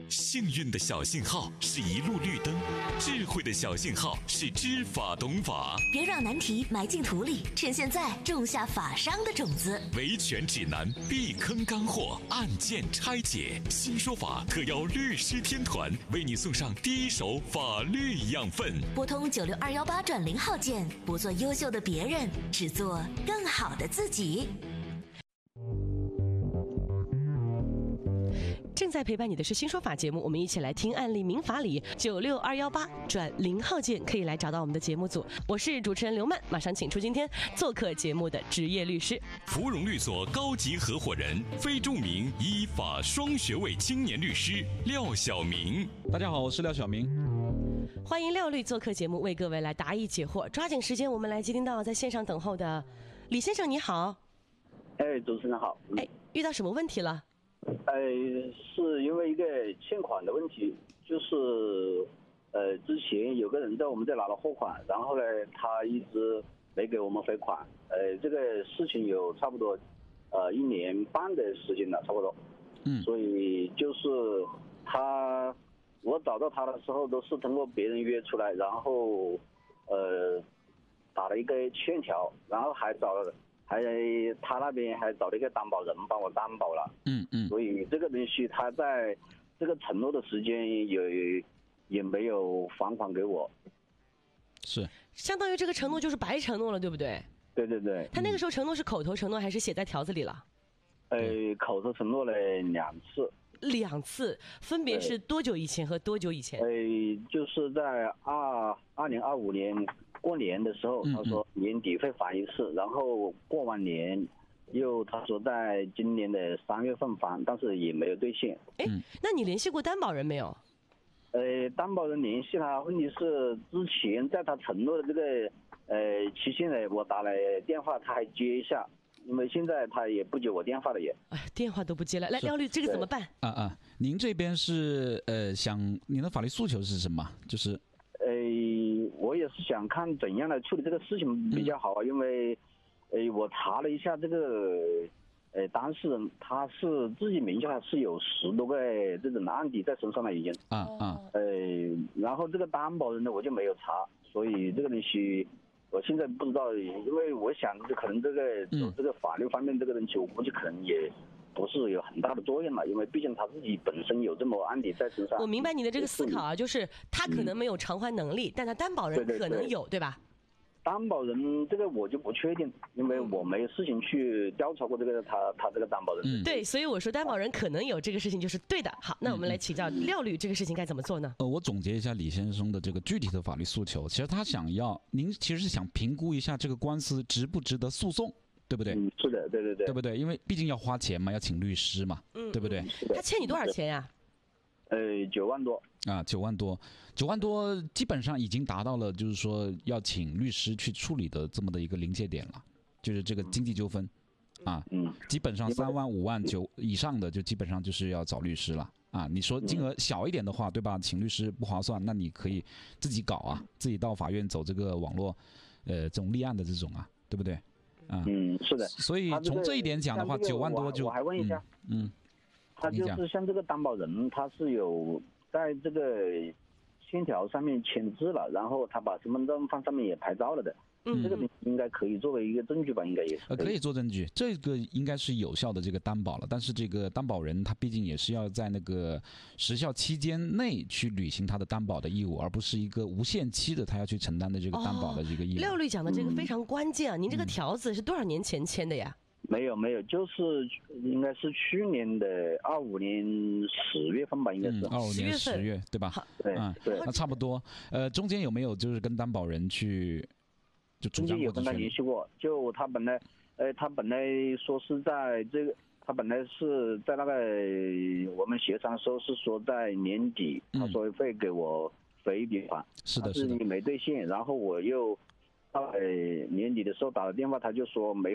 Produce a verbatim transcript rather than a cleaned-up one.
幸运的小信号是一路绿灯，智慧的小信号是知法懂法。 别让难题埋进土里，趁现在种下法商的种子。 维权指南，避坑干货，案件拆解。新说法特邀律师天团为你送上第一手法律养分。 拨通九六二幺八转零号键，不做优秀的别人，只做更好的自己。 正在陪伴你的是新说法节目，我们一起来听案例民法理。九六二幺八转零号键可以来找到我们的节目组。我是主持人刘曼，马上请出今天做客节目的职业律师， 芙蓉律所高级合伙人、非著名依法双学位青年律师廖晓明。 大家好，我是廖晓明。 欢迎廖律做客节目，为各位来答疑解惑。抓紧时间，我们来接听到在线上等候的李先生，你好。 哎，主持人好。 嗯、哎，遇到什么问题了？ 呃，是因为一个欠款的问题，就是呃，之前有个人在我们这拿了货款，然后呢，他一直没给我们回款，呃，这个事情有差不多呃一年半的时间了，差不多。嗯。所以就是他，我找到他的时候都是通过别人约出来，然后呃打了一个欠条，然后还找了。还他那边还找了一个担保人帮我担保了，嗯嗯，所以这个东西他在这个承诺的时间也也没有还款给我， 是相当于这个承诺就是白承诺了，对不对？ 对对对。 他那个时候承诺是口头承诺还是写在条子里了？ 呃，口头承诺了两次。 两次，分别是多久以前和多久以前？ 呃，就是在二二零二五年。过年的时候，他说年底会还一次，嗯嗯然后过完年，又他说在今年的三月份还，但是也没有兑现。 哎，那你联系过担保人没有？ 呃，担保人联系他，问题是之前在他承诺的这个呃期限呢，我打了电话，他还接一下，因为现在他也不接我电话了也。 哎，电话都不接了。来，廖律，这个怎么办？ 啊啊，您这边是呃想您的法律诉求是什么？就是。 呃，我也是想看怎样来处理这个事情比较好啊，嗯、因为，呃，我查了一下这个，呃，当事人他是自己名下是有十多个这种案底在身上了已经。啊啊。呃，然后这个担保人呢，我就没有查，所以这个东西我现在不知道，因为我想这可能这个走这个法律方面这个东西，我估计可能也。不是有很大的作用了，因为毕竟他自己本身有这么案底在身上。 我明白你的这个思考啊，就是他可能没有偿还能力，嗯、但他担保人可能有， 对, 对, 对, 对吧？ 担保人这个我就不确定，因为我没有事情去调查过这个他他这个担保人。 嗯、对，所以我说担保人可能有这个事情就是对的。好，那我们来请教廖律，这个事情该怎么做呢？ 呃，我总结一下李先生的这个具体的法律诉求，其实他想要，您其实是想评估一下这个官司值不值得诉讼。对不对？ 嗯，是的，对对对， 对不对？因为毕竟要花钱嘛，要请律师嘛，嗯，对不对？ 他欠你多少钱呀？ 呃，九万多啊，九万多，九万多，基本上已经达到了，就是说要请律师去处理的这么的一个临界点了，就是这个经济纠纷，啊，嗯，基本上三万、五万、九以上的，就基本上就是要找律师了啊。你说金额小一点的话，对吧？请律师不划算，那你可以自己搞啊，自己到法院走这个网络，呃，这种立案的这种啊，对不对？ 啊，嗯，是的， 所以从这一点讲的话，九万多就， 我还问一下， 嗯，嗯他就是像这个担保人，他是有在这个欠条上面签字了，然后他把身份证放上面也拍照了的，嗯，这个应该可以作为一个证据吧？应该也是， 呃，可以做证据，这个应该是有效的这个担保了。但是这个担保人他毕竟也是要在那个时效期间内去履行他的担保的义务，而不是一个无限期的他要去承担的这个担保的这个义务。 廖律讲的这个非常关键啊！您这个条子是多少年前签的呀？ 没有没有，就是应该是去年的二五年十月份吧，应该是二五年十月对吧？ 对，嗯，对， 那差不多。呃，中间有没有就是跟担保人去？ 中间有跟他联系过，就他本来，呃，他本来说是在这个，他本来是在那个我们协商的时候是说在年底，他说会给我回一笔款， 是的，是的， 没兑现，然后我又到呃年底的时候打了电话，他就说没。